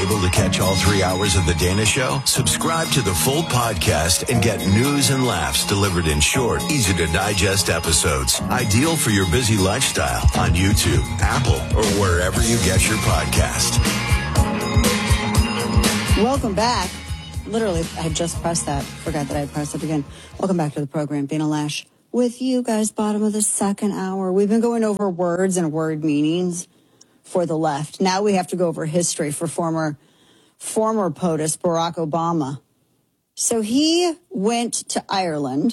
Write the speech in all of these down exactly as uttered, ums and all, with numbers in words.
able to catch all three hours of The Dana Show? Subscribe to the full podcast and get news and laughs delivered in short, easy-to-digest episodes. Ideal for your busy lifestyle on YouTube, Apple, or wherever you get your podcast. Welcome back. Literally, I had just pressed that. Forgot that I had pressed it again. Welcome back to the program. Dana Loesch with you guys, bottom of the second hour. We've been going over words and word meanings for the left. Now we have to go over history for former former POTUS, Barack Obama. So he went to Ireland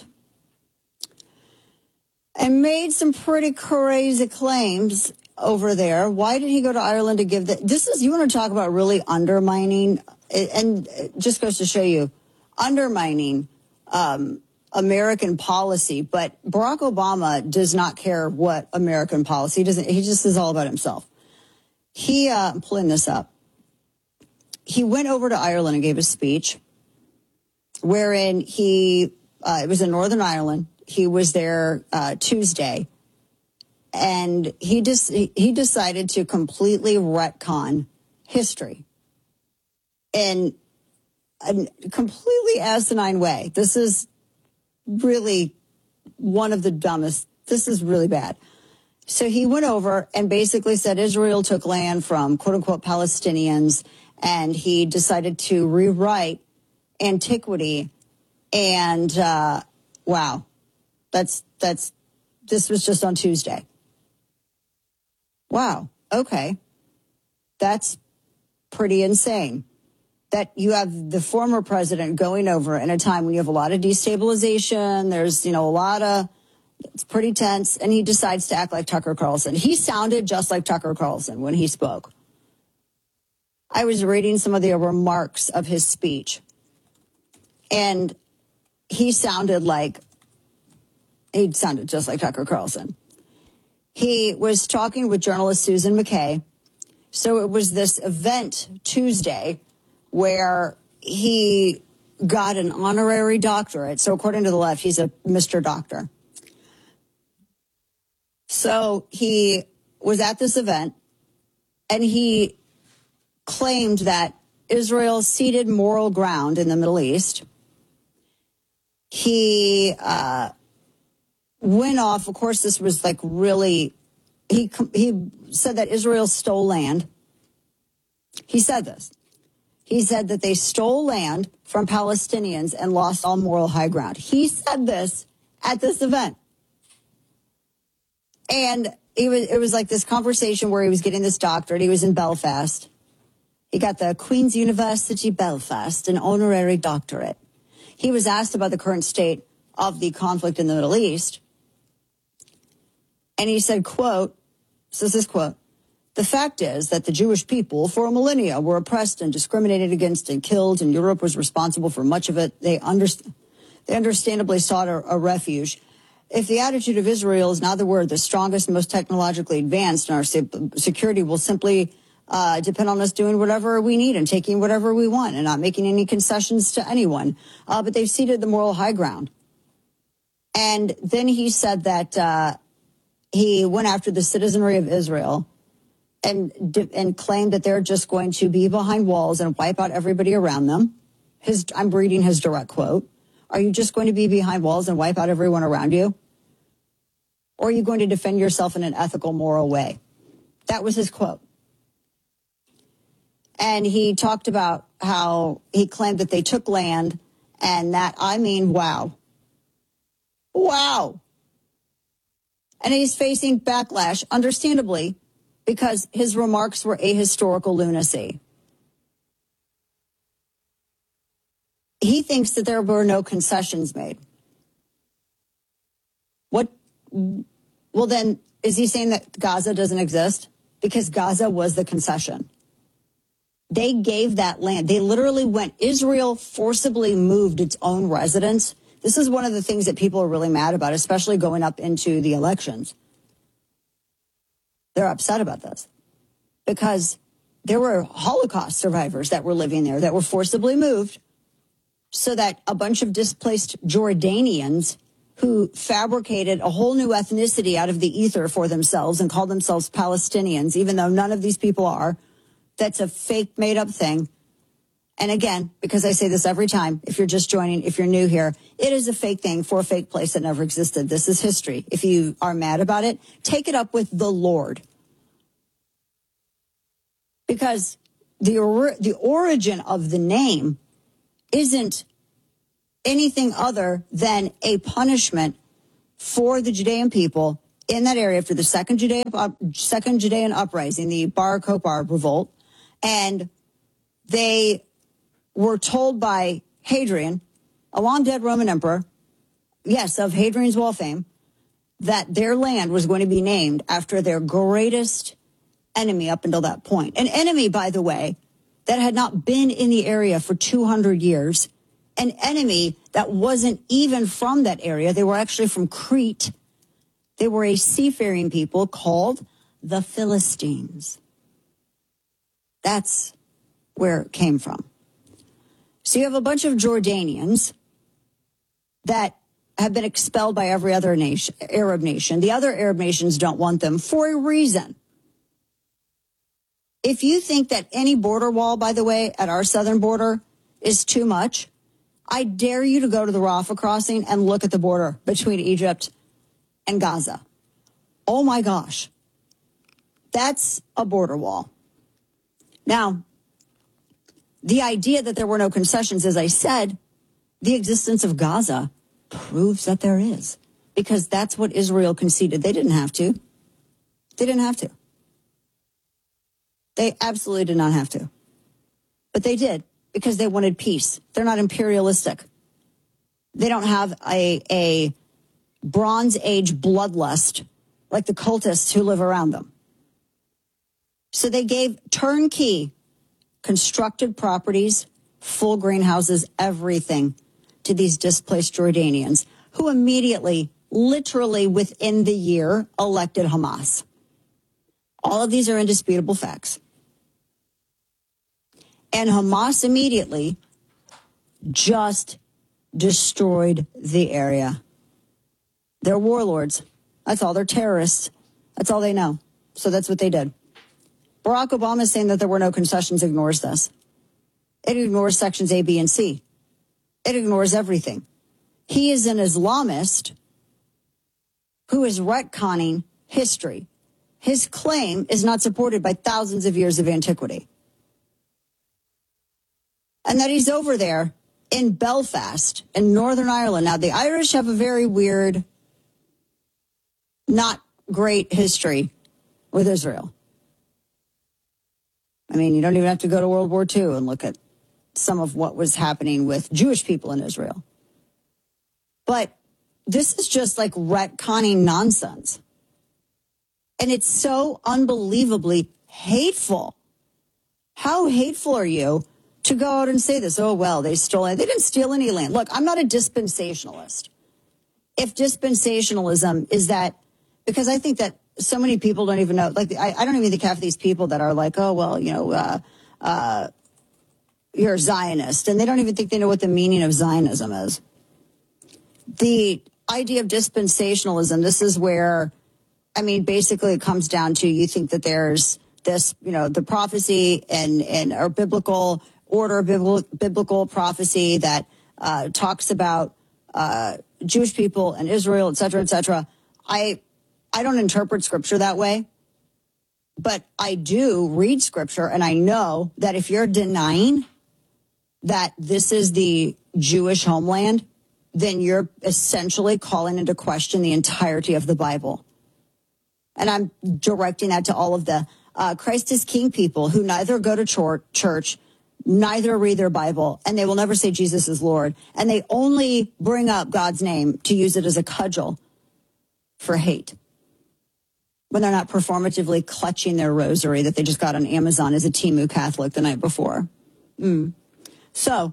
and made some pretty crazy claims over there. Why did he go to Ireland to give the... This is, you want to talk about really undermining, and it just goes to show you, undermining um, American policy. But Barack Obama does not care what American policy, he doesn't. He just is all about himself. He, uh, I'm pulling this up. He went over to Ireland and gave a speech wherein he, uh, it was in Northern Ireland. He was there uh, Tuesday, and he just he decided to completely retcon history in a completely asinine way. This is really one of the dumbest. This is really bad. So he went over and basically said Israel took land from quote unquote Palestinians, and he decided to rewrite antiquity. And uh, wow, that's that's this was just on Tuesday. Wow. Okay. That's pretty insane that you have the former president going over in a time when you have a lot of destabilization. There's, you know, a lot of, it's pretty tense. And he decides to act like Tucker Carlson. He sounded just like Tucker Carlson when he spoke. I was reading some of the remarks of his speech, and he sounded like, he sounded just like Tucker Carlson. He was talking with journalist Susan McKay. So it was this event Tuesday where he got an honorary doctorate. So according to the left, he's a Mister Doctor. So he was at this event, and he claimed that Israel ceded moral ground in the Middle East. He uh, went off. Of course, this was like really, he he said that Israel stole land. He said this. He said that they stole land from Palestinians and lost all moral high ground. He said this at this event. And it was, it was like this conversation where he was getting this doctorate. He was in Belfast. He got the Queen's University Belfast, an honorary doctorate. He was asked about the current state of the conflict in the Middle East. And he said, quote, so this is quote, "The fact is that the Jewish people for a millennia were oppressed and discriminated against and killed, and Europe was responsible for much of it. They, underst- they understandably sought a, a refuge. If the attitude of Israel is now that we're the strongest and most technologically advanced, and our se- security will simply uh, depend on us doing whatever we need and taking whatever we want and not making any concessions to anyone. Uh, but they've ceded the moral high ground." And then he said that uh, he went after the citizenry of Israel and and claimed that they're just going to be behind walls and wipe out everybody around them. His, I'm reading his direct quote. "Are you just going to be behind walls and wipe out everyone around you? Or are you going to defend yourself in an ethical, moral way?" That was his quote. And he talked about how he claimed that they took land, and that, I mean, wow. Wow. And he's facing backlash, understandably, because his remarks were ahistorical lunacy. He thinks that there were no concessions made. What? Well, then, is he saying that Gaza doesn't exist? Because Gaza was the concession. They gave that land. They literally went, Israel forcibly moved its own residents. This is one of the things that people are really mad about, especially going up into the elections. They're upset about this because there were Holocaust survivors that were living there that were forcibly moved so that a bunch of displaced Jordanians who fabricated a whole new ethnicity out of the ether for themselves and called themselves Palestinians, even though none of these people are, that's a fake made up thing. And again, because I say this every time, if you're just joining, if you're new here, it is a fake thing for a fake place that never existed. This is history. If you are mad about it, take it up with the Lord. Because the or, the origin of the name isn't anything other than a punishment for the Judean people in that area after the second Judean, uh, second Judean uprising, the Bar Kokhba revolt. And they were told by Hadrian, a long-dead Roman emperor, yes, of Hadrian's Wall fame, that their land was going to be named after their greatest enemy up until that point. An enemy, by the way, that had not been in the area for two hundred years. An enemy that wasn't even from that area. They were actually from Crete. They were a seafaring people called the Philistines. That's where it came from. So you have a bunch of Jordanians that have been expelled by every other nation, Arab nation. The other Arab nations don't want them for a reason. If you think that any border wall, by the way, at our southern border is too much, I dare you to go to the Rafah crossing and look at the border between Egypt and Gaza. Oh my gosh. That's a border wall. Now, the idea that there were no concessions, as I said, the existence of Gaza proves that there is, because that's what Israel conceded. They didn't have to. They didn't have to. They absolutely did not have to. But they did, because they wanted peace. They're not imperialistic. They don't have a, a Bronze Age bloodlust like the cultists who live around them. So they gave turnkey constructed properties, full greenhouses, everything to these displaced Jordanians, who immediately, literally within the year, elected Hamas. All of these are indisputable facts. And Hamas immediately just destroyed the area. They're warlords. That's all. They're terrorists. That's all they know. So that's what they did. Barack Obama saying that there were no concessions ignores this. It ignores sections A, B, and C. It ignores everything. He is an Islamist who is retconning history. His claim is not supported by thousands of years of antiquity. And that he's over there in Belfast in Northern Ireland. Now, the Irish have a very weird, not great history with Israel. I mean, you don't even have to go to World War Two and look at some of what was happening with Jewish people in Israel. But this is just like retconning nonsense. And it's so unbelievably hateful. How hateful are you to go out and say this? Oh, well, they stole it. They didn't steal any land. Look, I'm not a dispensationalist. If dispensationalism is that, because I think that so many people don't even know, like, I, I don't even think half of these people that are like, oh, well, you know, uh, uh, you're a Zionist, and they don't even think they know what the meaning of Zionism is. The idea of dispensationalism, this is where, I mean, basically it comes down to, you think that there's this, you know, the prophecy and, and or biblical order, biblical, biblical prophecy that uh, talks about uh, Jewish people and Israel, et cetera, et cetera. I, I don't interpret scripture that way, but I do read scripture, and I know that if you're denying that this is the Jewish homeland, then you're essentially calling into question the entirety of the Bible. And I'm directing that to all of the uh, Christ is King people who neither go to church, neither read their Bible, and they will never say Jesus is Lord. And they only bring up God's name to use it as a cudgel for hate, when they're not performatively clutching their rosary that they just got on Amazon as a Temu Catholic the night before. Mm. So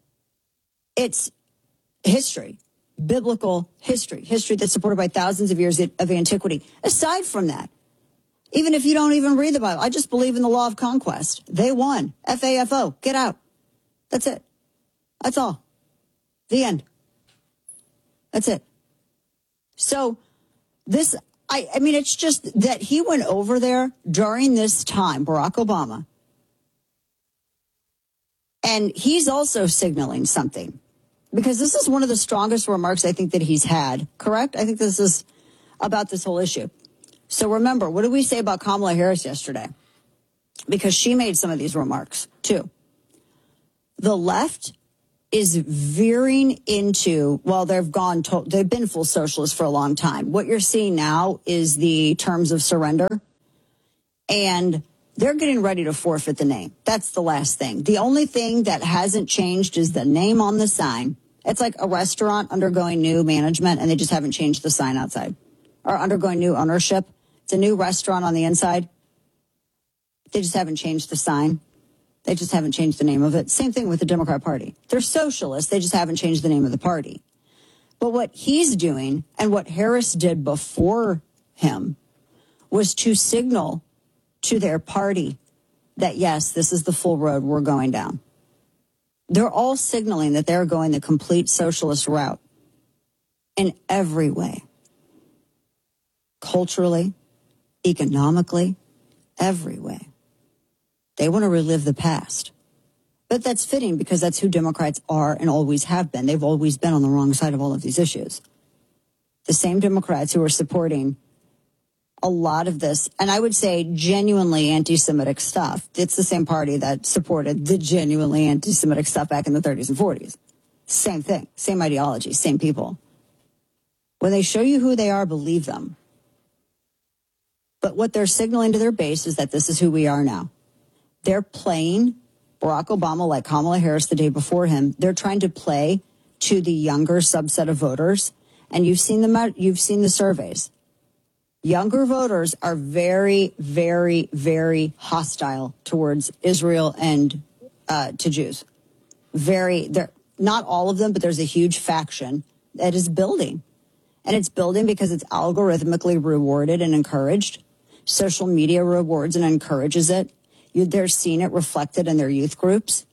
it's history, biblical history, history that's supported by thousands of years of antiquity. Aside from that, even if you don't even read the Bible, I just believe in the law of conquest. They won. F A F O. Get out. That's it. That's all. The end. That's it. So this, I, I mean, it's just that he went over there during this time, Barack Obama, And he's also signaling something, because this is one of the strongest remarks I think that he's had, correct? I think this is about this whole issue. So remember, what did we say about Kamala Harris yesterday? Because she made some of these remarks too. The left is veering into, well, they've gone, to, they've been full socialists for a long time. What you're seeing now is the terms of surrender, and they're getting ready to forfeit the name. That's the last thing. The only thing that hasn't changed is the name on the sign. It's like a restaurant undergoing new management, and they just haven't changed the sign outside, or undergoing new ownership. It's a new restaurant on the inside. They just haven't changed the sign. They just haven't changed the name of it. Same thing with the Democrat Party. They're socialists. They just haven't changed the name of the party. But what he's doing, and what Harris did before him, was to signal to their party that, yes, this is the full road we're going down. They're all signaling that they're going the complete socialist route in every way. Culturally, economically, every way. They want to relive the past. But that's fitting, because that's who Democrats are and always have been. They've always been on the wrong side of all of these issues. The same Democrats who are supporting a lot of this, and I would say genuinely anti-Semitic stuff. It's the same party that supported the genuinely anti-Semitic stuff back in the thirties and forties. Same thing, same ideology, same people. When they show you who they are, believe them. But what they're signaling to their base is that this is who we are now. They're playing Barack Obama like Kamala Harris the day before him. They're trying to play to the younger subset of voters. And you've seen the, you've seen the surveys. Younger voters are very, very, very hostile towards Israel and uh, to Jews. Very, they're not all of them, but there's a huge faction that is building. And it's building because it's algorithmically rewarded and encouraged. Social media rewards and encourages it. You, they're seeing it reflected in their youth groups.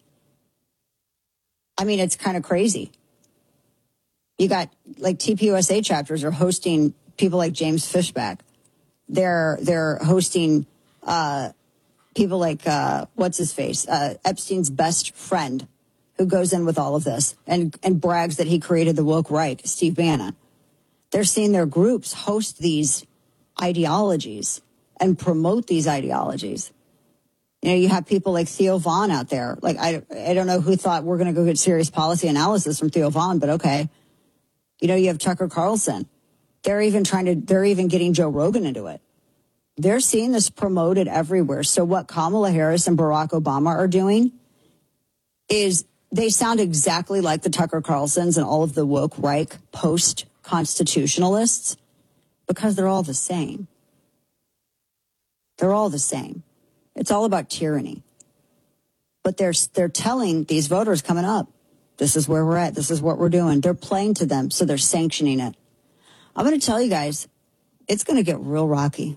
I mean, it's kind of crazy. You got, like, T P U S A chapters are hosting people like James Fishback. They're they're hosting uh, people like, uh, what's his face, uh, Epstein's best friend, who goes in with all of this and, and brags that he created the woke right, Steve Bannon. They're seeing their groups host these ideologies and promote these ideologies. You know, you have people like Theo Vaughn out there. Like, I, I don't know who thought we're going to go get serious policy analysis from Theo Vaughn, but okay. You know, you have Tucker Carlson. They're even trying to, they're even getting Joe Rogan into it. They're seeing this promoted everywhere. So what Kamala Harris and Barack Obama are doing is they sound exactly like the Tucker Carlsons and all of the woke Reich post-constitutionalists, because they're all the same. They're all the same. It's all about tyranny. But they're, they're telling these voters coming up, this is where we're at. This is what we're doing. They're playing to them, so they're sanctioning it. I'm going to tell you guys, it's going to get real rocky.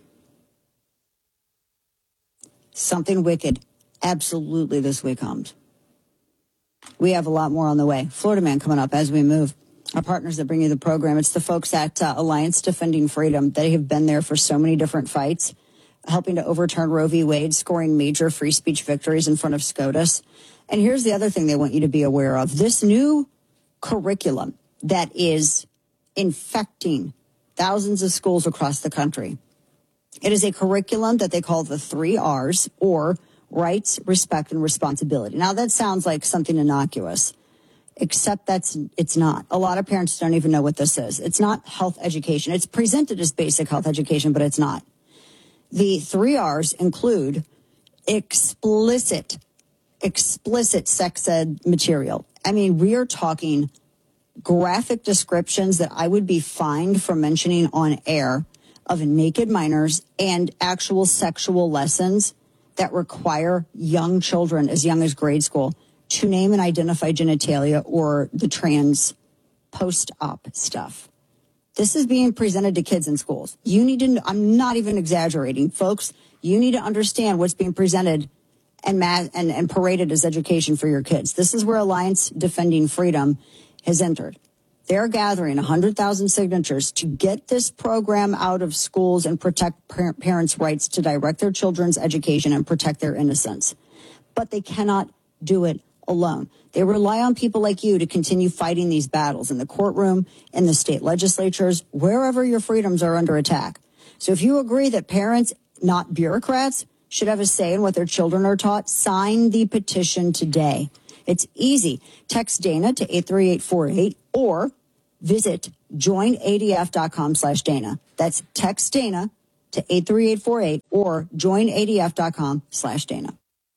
Something wicked absolutely this week comes. We have a lot more on the way. Florida Man coming up as we move. Our partners that bring you the program, it's the folks at uh, Alliance Defending Freedom. They have been there for so many different fights, helping to overturn Roe v. Wade, scoring major free speech victories in front of SCOTUS. And here's the other thing they want you to be aware of. This new curriculum that is infecting thousands of schools across the country. It is a curriculum that they call the three R's, or rights, respect, and responsibility. Now, that sounds like something innocuous, except that's it's not. A lot of parents don't even know what this is. It's not health education. It's presented as basic health education, but it's not. The three R's include explicit, explicit sex ed material. I mean, we are talking graphic descriptions that I would be fined for mentioning on air of naked minors and actual sexual lessons that require young children as young as grade school to name and identify genitalia or the trans post-op stuff. This is being presented to kids in schools. You need to, I'm not even exaggerating, folks. You need to understand what's being presented and, ma- and, and paraded as education for your kids. This is where Alliance Defending Freedom has entered. They're gathering one hundred thousand signatures to get this program out of schools and protect par- parents' rights to direct their children's education and protect their innocence. But they cannot do it alone. They rely on people like you to continue fighting these battles in the courtroom, in the state legislatures, wherever your freedoms are under attack. So if you agree that parents, not bureaucrats, should have a say in what their children are taught, sign the petition today. It's easy. Text Dana to eight three eight four eight or visit join A D F dot com slash Dana. That's text Dana to eight three eight four eight or join A D F dot com slash Dana.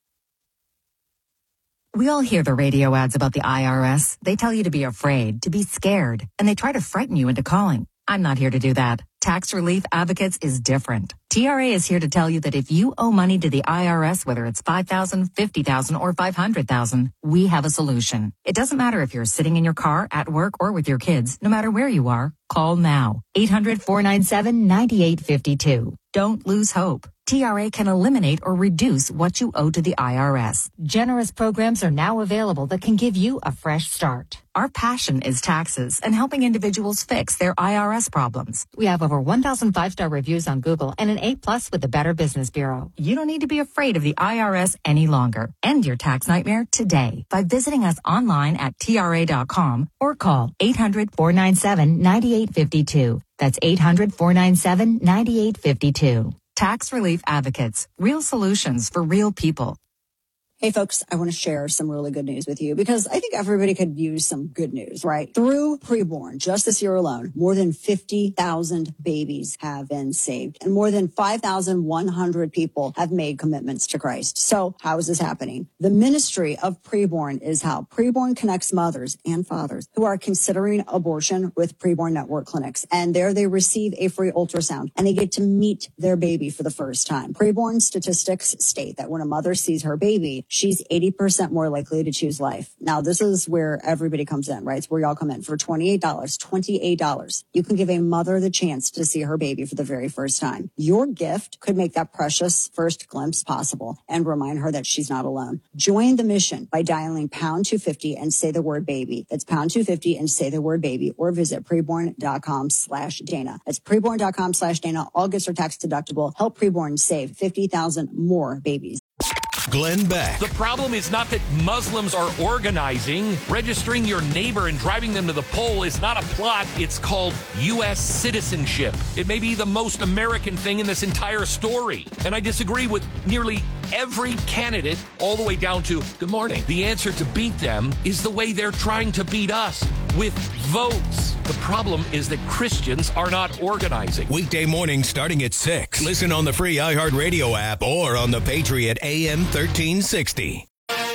We all hear the radio ads about the I R S. They tell you to be afraid, to be scared, and they try to frighten you into calling. I'm not here to do that. Tax Relief Advocates is different. T R A is here to tell you that if you owe money to the I R S, whether it's five thousand dollars, fifty thousand dollars, or five hundred thousand dollars, we have a solution. It doesn't matter if you're sitting in your car, at work, or with your kids. No matter where you are, call now. eight hundred, four nine seven, nine eight five two. Don't lose hope. T R A can eliminate or reduce what you owe to the I R S. Generous programs are now available that can give you a fresh start. Our passion is taxes and helping individuals fix their I R S problems. We have over one thousand five-star reviews on Google and an A plus with the Better Business Bureau. You don't need to be afraid of the I R S any longer. End your tax nightmare today by visiting us online at T R A dot com or call eight hundred, four nine seven, nine eight five two. That's eight hundred, four nine seven, nine eight five two. Tax Relief Advocates, real solutions for real people. Hey, folks, I want to share some really good news with you because I think everybody could use some good news, right? Through Preborn, just this year alone, more than fifty thousand babies have been saved and more than five thousand one hundred people have made commitments to Christ. So how is this happening? The ministry of Preborn is how Preborn connects mothers and fathers who are considering abortion with Preborn Network clinics. And there they receive a free ultrasound and they get to meet their baby for the first time. Preborn statistics state that when a mother sees her baby, she's eighty percent more likely to choose life. Now, this is where everybody comes in, right? It's where y'all come in. For twenty-eight dollars, twenty-eight dollars, you can give a mother the chance to see her baby for the very first time. Your gift could make that precious first glimpse possible and remind her that she's not alone. Join the mission by dialing pound two fifty and say the word baby. That's pound two fifty and say the word baby or visit preborn dot com slash Dana. That's preborn dot com slash Dana. All gifts are tax deductible. Help Preborn save fifty thousand more babies. Glenn Beck. The problem is not that Muslims are organizing. Registering your neighbor and driving them to the poll is not a plot. It's called U S citizenship. It may be the most American thing in this entire story. And I disagree with nearly every candidate all the way down to, good morning. The answer to beat them is the way they're trying to beat us, with votes. The problem is that Christians are not organizing. Weekday mornings starting at six. Listen on the free iHeartRadio app or on the Patriot A M thirteen sixty.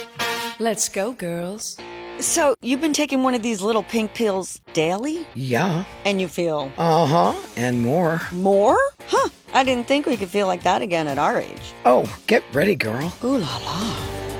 Let's go, girls. So, you've been taking one of these little pink pills daily? Yeah. And you feel? Uh-huh, and more. More? Huh, I didn't think we could feel like that again at our age. Oh, get ready, girl. Ooh la la.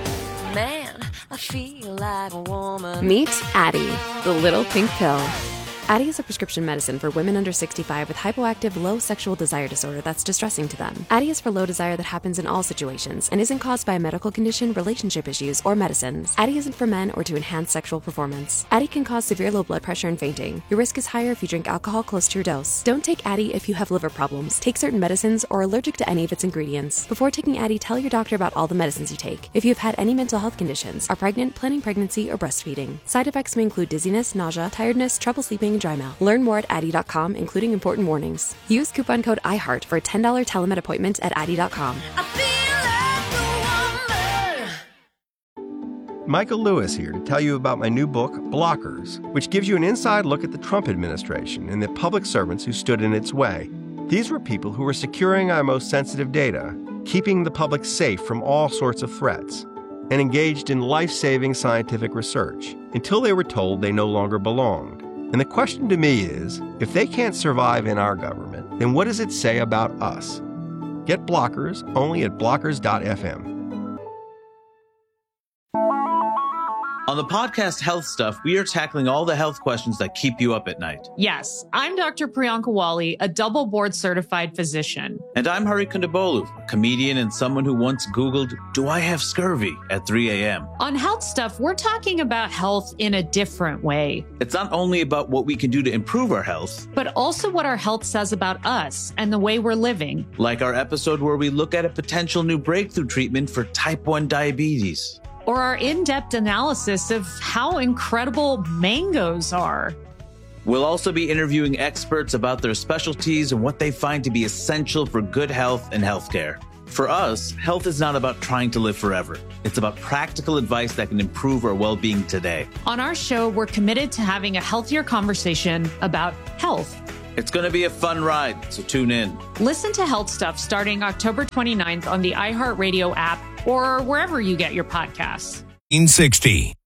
Man, I feel like a woman. Meet Addyi, the little pink pill. Addyi is a prescription medicine for women under sixty-five with hypoactive low sexual desire disorder that's distressing to them. Addyi is for low desire that happens in all situations and isn't caused by a medical condition, relationship issues, or medicines. Addyi isn't for men or to enhance sexual performance. Addyi can cause severe low blood pressure and fainting. Your risk is higher if you drink alcohol close to your dose. Don't take Addyi if you have liver problems, take certain medicines, or are allergic to any of its ingredients. Before taking Addyi, tell your doctor about all the medicines you take. If you have had any mental health conditions, are pregnant, planning pregnancy, or breastfeeding. Side effects may include dizziness, nausea, tiredness, trouble sleeping, and dry mouth. Learn more at Addyi dot com, including important warnings. Use coupon code IHEART for a ten dollars telemed appointment at Addyi dot com. I feel like a woman. Michael Lewis here to tell you about my new book, Blockers, which gives you an inside look at the Trump administration and the public servants who stood in its way. These were people who were securing our most sensitive data, keeping the public safe from all sorts of threats, and engaged in life-saving scientific research until they were told they no longer belonged. And the question to me is, if they can't survive in our government, then what does it say about us? Get Blockers only at blockers dot f m. On the podcast Health Stuff, we are tackling all the health questions that keep you up at night. Yes, I'm Doctor Priyanka Wali, a double board certified physician. And I'm Hari Kondabolu, a comedian and someone who once Googled, do I have scurvy at three a.m. On Health Stuff, we're talking about health in a different way. It's not only about what we can do to improve our health, but also what our health says about us and the way we're living. Like our episode where we look at a potential new breakthrough treatment for type one diabetes. or our in-depth analysis of how incredible mangoes are. We'll also be interviewing experts about their specialties and what they find to be essential for good health and healthcare. For us, health is not about trying to live forever. It's about practical advice that can improve our well-being today. On our show, we're committed to having a healthier conversation about health. It's going to be a fun ride, so tune in. Listen to Health Stuff starting October twenty-ninth on the iHeartRadio app or wherever you get your podcasts. sixty